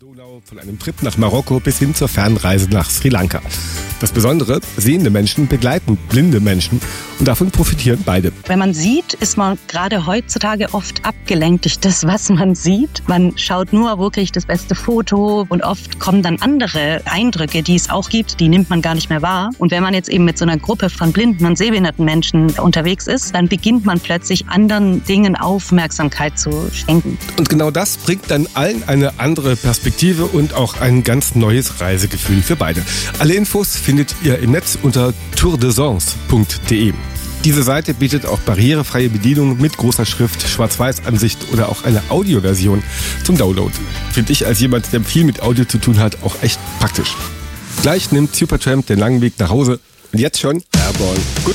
Donau, von einem Trip nach Marokko bis hin zur Fernreise nach Sri Lanka. Das Besondere, sehende Menschen begleiten blinde Menschen und davon profitieren beide. Wenn man sieht, ist man gerade heutzutage oft abgelenkt durch das, was man sieht. Man schaut nur wirklich das beste Foto und oft kommen dann andere Eindrücke, die es auch gibt, die nimmt man gar nicht mehr wahr. Und wenn man jetzt eben mit so einer Gruppe von blinden und sehbehinderten Menschen unterwegs ist, dann beginnt man plötzlich anderen Dingen Aufmerksamkeit zu schenken. Und genau das bringt dann allen eine andere Perspektive und auch ein ganz neues Reisegefühl für beide. Alle Infos findet ihr im Netz unter tourdesens.de. Diese Seite bietet auch barrierefreie Bedienung mit großer Schrift, Schwarz-Weiß-Ansicht oder auch eine Audioversion zum Download. Finde ich als jemand, der viel mit Audio zu tun hat, auch echt praktisch. Gleich nimmt Supertramp den langen Weg nach Hause und jetzt schon Airborne. Gut.